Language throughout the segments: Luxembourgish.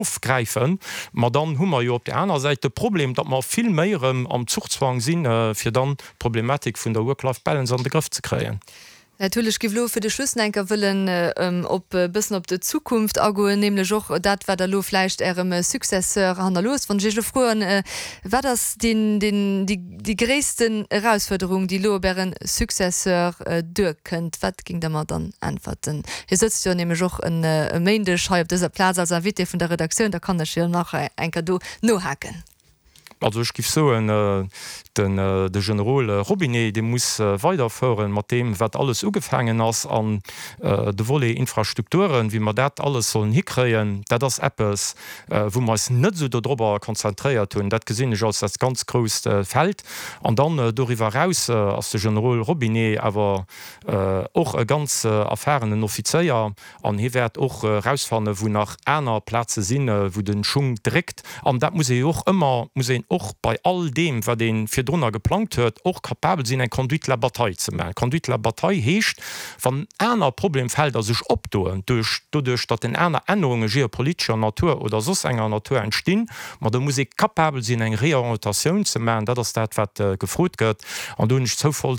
aufgreifen, aber dann haben wir ja auf der anderen Seite Problem, dass wir viel mehr am Zuchtzwang sind, für dann Problematik von der Work-Life-Balance an den Griff zu kriegen. Natürlich gibt's für die Schlussdenker willen bisschen ob die Zukunft ago nämlich auch dat war der lo vielleicht Successeur an los von frohen war das die größten Herausforderungen die Loberen Successeur könnt was ging da mal dann antworten hier sitzt ja nämlich auch ein Mende schreibt dieser Platz als Wit von der Redaktion da kann das hier nachher ein Kado no hacken. Also ich gif so de General Robinet de muss weiterführen mat dem wat alles ugefangen ass an de wolle Infrastrukturen wie man dat alles sollen hikreien dat das Apps wo man net so darüber konzentriert hun dat gesinn ich als das ganz groß Feld an dann darüber raus als de General Robinet aber och ganz erfahrenen Offiziier an hier werd och rausfahren wo nach einer Platze sinne wo den Schung direkt an dat muss auch immer auch bei all dem wat den fir Drnner geplant huet och kapabel sinn en Konduit la Partei ze me. Konduit la Partei heescht van einer Problemfelder sech opdoen dodurch dat den einer Änderungen geopolitischer Natur oder sos enger Natur entstehen, ma da muss ik kapabel sinn eng Reorientationun ze me, dat dat wat gefrot gëtt an du nicht voll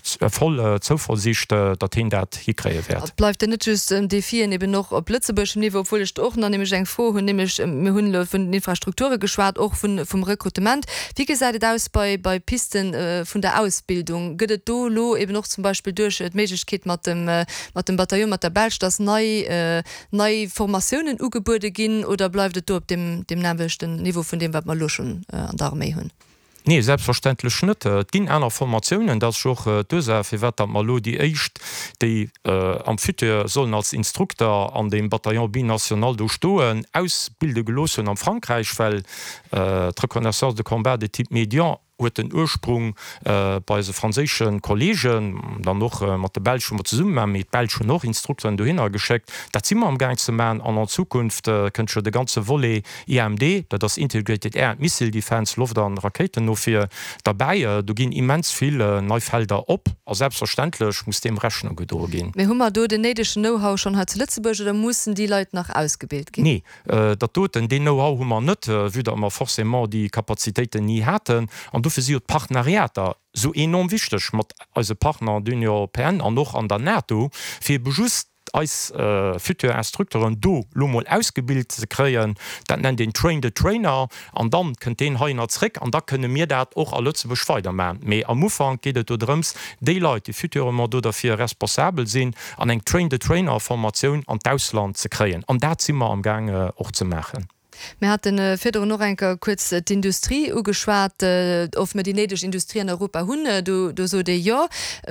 Zoversicht dat hin dat hikree werd. Bleibt net just D4 eben noch op Blitztzebuschen Niveau vollcht och nämlich eng vor hun hun vun Infrastrukture geschwart och vom Rekrutement. Wie gesagt aus bei Pisten von der Ausbildung gëtt do lo eben noch zum Beispiel durch Meket mat dem Bataillon mat der Belsch das neue Formationen ugebude gin oder bleibt du op dem nawechten Niveau von dem wat man lo schon an der Armee hunn? Nee, selbstverständlich schnitt gin einer Formationen das fir wetter malo die echt die am Futur sollen als Instruktor an dem Bataillon binational durchstoen ausbilde gelossen an Frankreich weil Reconnaissance de combat de type médian den Ursprung bei se franzischen Kollegen dann noch mat de Belsch mat summmen mit Belsch noch Instruktoren du hinner gescheckt. Dat immer am gang ze man an der Zukunft könnt de ganze Volley IMD, dat das Integrated Air Missile Defense Luft an Raketen no fir dabei du ginn immens viel Neufelder op selbstverständlich muss dem Rechner gedro gin. Me hummer do den nedschen Know-how schon hat Lützeburg da mussssen die Leute nach ausgebildet gin. Nee dat tot den Know-how hummer net wie immer forcément die Kapazitäten nie hätten an du für Partneriater so enorm wichtig mat als Partner an d'Union Europäen an noch an der NATO fir bejust als Futurinstruktoren do lomal ausgebildet ze kreien, dat nennt den Train the Trainer an dann könnt den hainerreck an da könne mir dat auch alle ze beschweder man. Me am Ufang geht drums de Leute die Future do dafür responsabel sinn an eng Train the Trainer Formation an d'Ausland ze kreien. An dat immer am gang auch zu machen. Wir hat den Feder noch enker kurz d'Industrie ugeschwart of met die nedeg Industrie an Europa hunne du so de ja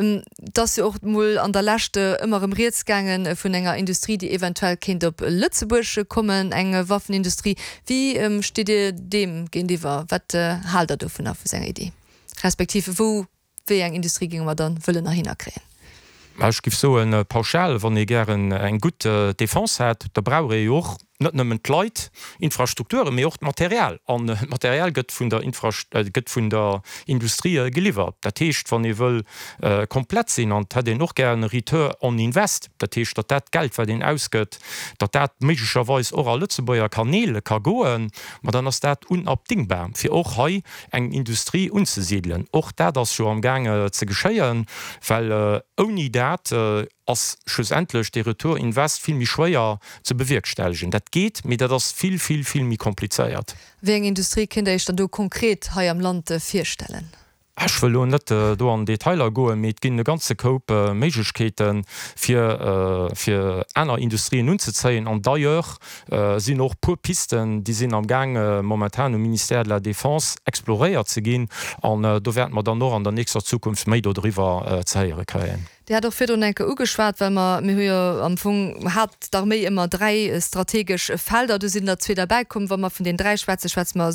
dat se och moll an der Lächte immer im Reetsgangen vun enger Industrie, die eventuell kind op Lützebursche kommen enge Waffenindustrie. Wie steht dir dem gen diewer wat halter du vun auf senger Idee? Respektive wo eng Industrie ging man dann wëlle nach hinnnerkräen? Ich gif so en pauschal wann e gern eng gut Defense hat, da braure joch net nëmmen Leiit Infrastrukture mé ocht Material an Material gëtt vun der gëtt vun der Industrie geliefert. Dat techt wann e wëll komplett sinn an hat noch gerne Return on Invest. Dat techt dat Geld wat den ausgëtt, dat mécherweis or Lützebauer Kanäle ka goen, mat dann ass dat unabdingbar fir och hai eng Industrie unzesiedeln. Och dat as so am gange ze geschéien, weil oni dat als schlussendlich der Retour invest viel mich schwerer zu bewerkstelligen. Das geht mit das viel mehr kompliziert. Wegen Industrie kinder ich dann du konkret hier am Land vorstellen? Ich will net do an Detailer go mit gin de ganze Koop Meigketen fir einer Industrie nun ze zeien an daier sind noch pur Pisten, die sind am gang momentan im Ministère de la Défense exploréiert ze gin an do werd man dann noch an der nächster Zukunft méi drüber zeiere kreien. Der hat doch fir enke ugeschwart, weil man mir am Funk hat da méi immer 3 strategisch Felder. Du sind der 2 dabei kommen, wenn man von den 3 Schweizer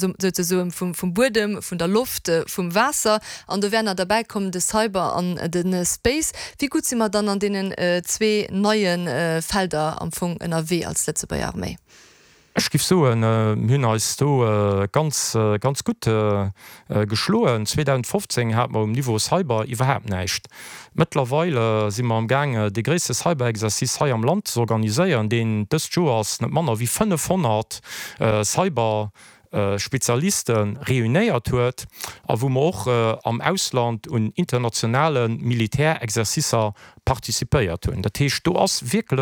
vom Boden, von der Luft, vom Wasser an du werden dabei kommen de Cyber an den Space. Wie gut sind man dann an denen 2 neuen Felder am Funk NRW als letzte bei Armee? Ich gif so Hünner ist ganz gut geschloen. 2015 hat man Niveau Cyber überhaupt nicht. Mittlerweile sind wir am Gang de größte Cyberexerzice hier am Land zu organisieren, den des Joas net Manner wie 500 Cyber Spezialisten reuniert huet, a wo man auch am Ausland und internationalen Militärexerzicer partizipéiert hunn. Dat heißt, du hast wirklich